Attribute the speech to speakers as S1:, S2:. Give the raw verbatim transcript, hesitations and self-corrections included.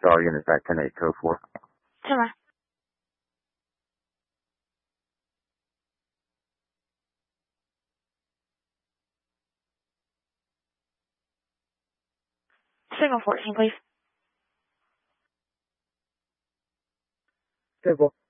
S1: Star unit back ten eight, code four.
S2: Come on. Signal fourteen, please.
S1: Simple.